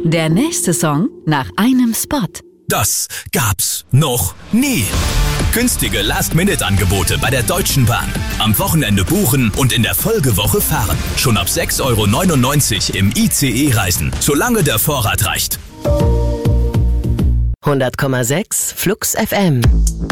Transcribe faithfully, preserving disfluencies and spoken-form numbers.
Der nächste Song nach einem Spot. Das gab's noch nie. Günstige Last-Minute-Angebote bei der Deutschen Bahn. Am Wochenende buchen und in der Folgewoche fahren. Schon ab sechs Euro neunundneunzig im I C E reisen, solange der Vorrat reicht. hundert Komma sechs Flux F M